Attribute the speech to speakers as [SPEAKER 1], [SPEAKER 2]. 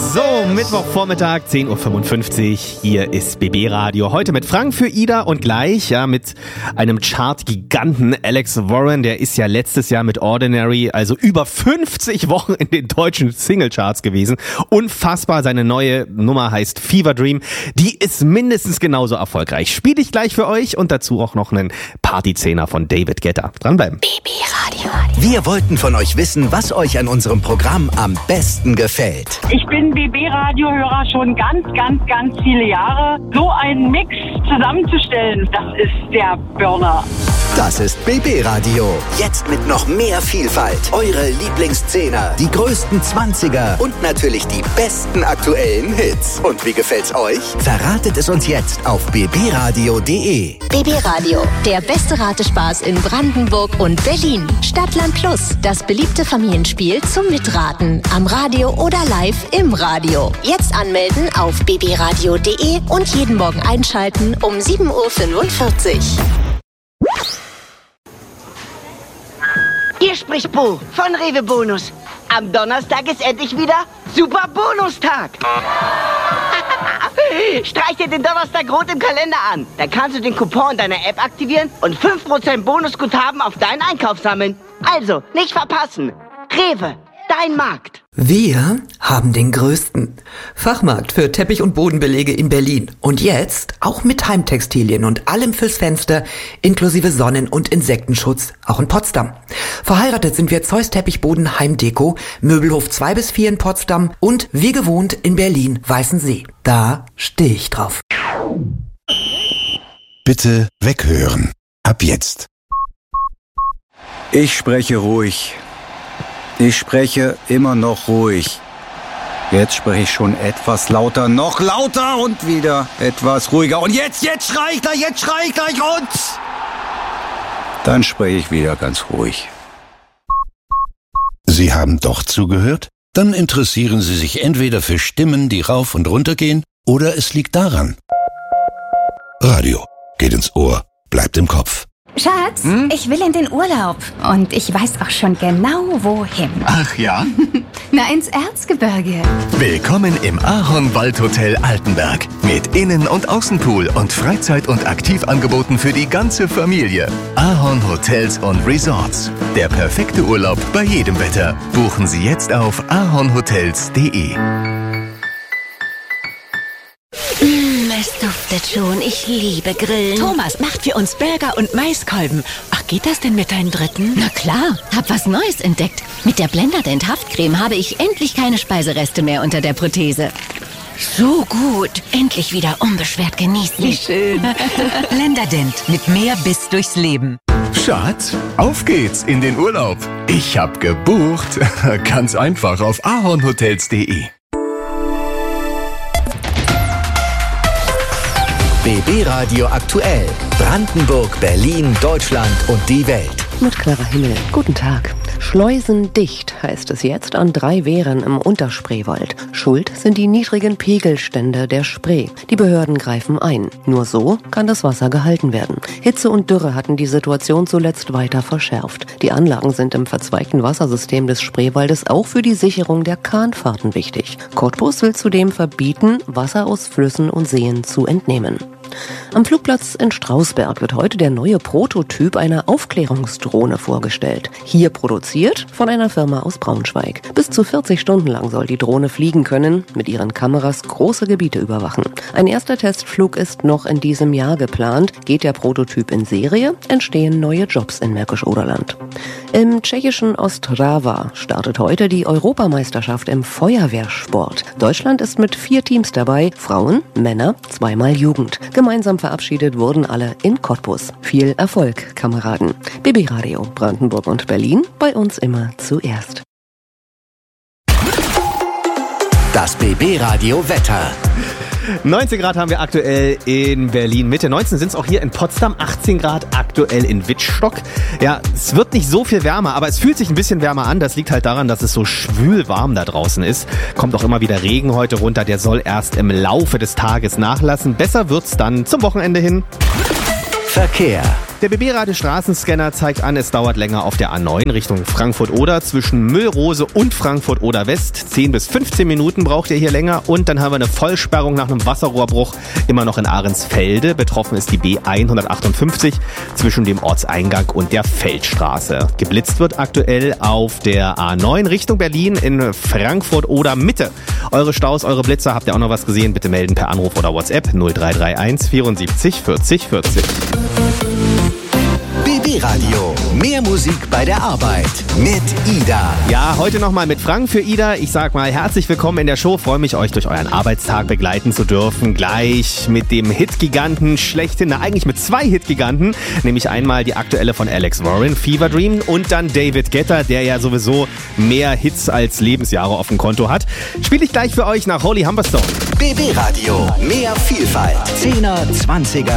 [SPEAKER 1] So, Mittwochvormittag, 10.55 Uhr, hier ist BB Radio. Heute mit Frank für Ida und gleich, mit einem Chart-Giganten, Alex Warren, der ist ja letztes Jahr mit Ordinary, also über 50 Wochen in den deutschen Singlecharts gewesen. Unfassbar, seine neue Nummer heißt Fever Dream, die ist mindestens genauso erfolgreich. Spiele ich gleich für euch und dazu auch noch einen Partyzehner von David Guetta. Dranbleiben.
[SPEAKER 2] BB Radio.
[SPEAKER 3] Wir wollten von euch wissen, was euch an unserem Programm am besten gefällt.
[SPEAKER 4] Ich bin BB-Radio-Hörer schon ganz viele Jahre. So einen Mix zusammenzustellen, das ist der Burner.
[SPEAKER 3] Das ist BB Radio. Jetzt mit noch mehr Vielfalt. Eure Lieblingszehner, die größten 20er und natürlich die besten aktuellen Hits. Und wie gefällt's euch? Verratet es uns jetzt auf bbradio.de.
[SPEAKER 2] BB Radio, der beste Ratespaß in Brandenburg und Berlin. Stadtland Plus, das beliebte Familienspiel zum Mitraten. Am Radio oder live im Radio. Jetzt anmelden auf bbradio.de und jeden Morgen einschalten um 7.45 Uhr.
[SPEAKER 5] Hier spricht Bo von Rewe Bonus. Am Donnerstag ist endlich wieder Super Bonustag. Streich dir den Donnerstag rot im Kalender an. Dann kannst du den Coupon deiner App aktivieren und 5% Bonusguthaben auf deinen Einkauf sammeln. Also, nicht verpassen. Rewe, dein Markt.
[SPEAKER 6] Wir haben den größten Fachmarkt für Teppich- und Bodenbelege in Berlin. Und jetzt auch mit Heimtextilien und allem fürs Fenster, inklusive Sonnen- und Insektenschutz, auch in Potsdam. Verheiratet sind wir Zeus Teppichboden Heimdeko, Möbelhof 2-4 in Potsdam und wie gewohnt in Berlin Weißensee. Da stehe ich drauf.
[SPEAKER 7] Bitte weghören. Ab jetzt.
[SPEAKER 8] Ich spreche ruhig. Ich spreche immer noch ruhig. Jetzt spreche ich schon etwas lauter, noch lauter und wieder etwas ruhiger. Und jetzt schrei ich gleich und dann spreche ich wieder ganz ruhig.
[SPEAKER 7] Sie haben doch zugehört? Dann interessieren Sie sich entweder für Stimmen, die rauf und runter gehen, oder es liegt daran. Radio geht ins Ohr, bleibt im Kopf.
[SPEAKER 9] Schatz, ich will in den Urlaub. Und ich weiß auch schon genau, wohin.
[SPEAKER 10] Ach ja?
[SPEAKER 9] Na, ins Erzgebirge.
[SPEAKER 10] Willkommen im Ahorn-Waldhotel Altenberg. Mit Innen- und Außenpool und Freizeit- und Aktivangeboten für die ganze Familie. Ahorn Hotels und Resorts. Der perfekte Urlaub bei jedem Wetter. Buchen Sie jetzt auf ahornhotels.de.
[SPEAKER 2] Es duftet schon. Ich liebe Grillen.
[SPEAKER 11] Thomas macht für uns Burger und Maiskolben. Ach, geht das denn mit deinem dritten?
[SPEAKER 2] Na klar, hab was Neues entdeckt. Mit der Blenderdent Haftcreme habe ich endlich keine Speisereste mehr unter der Prothese. So gut. Endlich wieder unbeschwert genießen.
[SPEAKER 11] Wie schön. Blenderdent mit mehr Biss durchs Leben.
[SPEAKER 10] Schatz, auf geht's in den Urlaub. Ich hab gebucht. Ganz einfach auf ahornhotels.de.
[SPEAKER 3] BB Radio aktuell. Brandenburg, Berlin, Deutschland und die Welt.
[SPEAKER 12] Mit klarer Himmel. Guten Tag. Schleusendicht heißt es jetzt an 3 Wehren im Unterspreewald. Schuld sind die niedrigen Pegelstände der Spree. Die Behörden greifen ein. Nur so kann das Wasser gehalten werden. Hitze und Dürre hatten die Situation zuletzt weiter verschärft. Die Anlagen sind im verzweigten Wassersystem des Spreewaldes auch für die Sicherung der Kahnfahrten wichtig. Cottbus will zudem verbieten, Wasser aus Flüssen und Seen zu entnehmen. Am Flugplatz in Strausberg wird heute der neue Prototyp einer Aufklärungsdrohne vorgestellt. Hier produziert von einer Firma aus Braunschweig. Bis zu 40 Stunden lang soll die Drohne fliegen können, mit ihren Kameras große Gebiete überwachen. Ein erster Testflug ist noch in diesem Jahr geplant. Geht der Prototyp in Serie, entstehen neue Jobs in Märkisch-Oderland. Im tschechischen Ostrava startet heute die Europameisterschaft im Feuerwehrsport. Deutschland ist mit 4 Teams dabei, Frauen, Männer, 2-mal Jugend. Gemeinsam verabschiedet wurden alle in Cottbus. Viel Erfolg, Kameraden. BB Radio, Brandenburg und Berlin, bei uns immer zuerst.
[SPEAKER 3] Das BB Radio Wetter.
[SPEAKER 1] 19 Grad haben wir aktuell in Berlin Mitte. 19 sind es auch hier in Potsdam. 18 Grad aktuell in Wittstock. Ja, es wird nicht so viel wärmer, aber es fühlt sich ein bisschen wärmer an. Das liegt halt daran, dass es so schwül warm da draußen ist. Kommt auch immer wieder Regen heute runter. Der soll erst im Laufe des Tages nachlassen. Besser wird's dann zum Wochenende hin.
[SPEAKER 3] Verkehr.
[SPEAKER 1] Der BB-Radio Straßenscanner zeigt an, es dauert länger auf der A9 Richtung Frankfurt-Oder zwischen Müllrose und Frankfurt-Oder West. 10 bis 15 Minuten braucht ihr hier länger. Und dann haben wir eine Vollsperrung nach einem Wasserrohrbruch immer noch in Ahrensfelde. Betroffen ist die B158 zwischen dem Ortseingang und der Feldstraße. Geblitzt wird aktuell auf der A9 Richtung Berlin in Frankfurt-Oder Mitte. Eure Staus, eure Blitzer, habt ihr auch noch was gesehen? Bitte melden per Anruf oder WhatsApp 0331 74 40 40.
[SPEAKER 3] BB Radio. Mehr Musik bei der Arbeit mit Ida.
[SPEAKER 1] Ja, heute nochmal mit Frank für Ida. Ich sag mal herzlich willkommen in der Show. Freue mich, euch durch euren Arbeitstag begleiten zu dürfen. Gleich mit dem Hitgiganten schlechthin, eigentlich mit 2 Hitgiganten. Nämlich einmal die aktuelle von Alex Warren, Fever Dream, und dann David Guetta, der ja sowieso mehr Hits als Lebensjahre auf dem Konto hat. Spiele ich gleich für euch nach Holy Humberstone.
[SPEAKER 3] BB Radio. Mehr Vielfalt. 10er, 20er